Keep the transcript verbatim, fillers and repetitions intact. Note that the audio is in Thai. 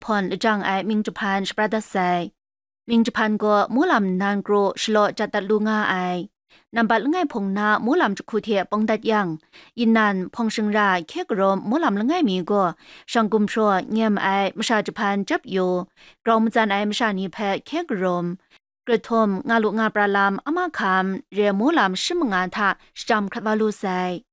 พรจังไอมิงจุพันสปราดไซมิงจุพันก็มูลำนานโกรชโลจัดตัดลูงาไอนำบัดละไงพงนามูลำจุคูเทปองดัดยังยินนันพงชิงราเคกรมมูลำละไงมีก็ช่างกุมชัวเงียมไอมชาจุพันจับอยู่กรองมจันไอมชานีแพเคกรมกระทมงาลุงาปราลามอามาคามเรียมูลำชิมงานทะจำคราบาลูไซ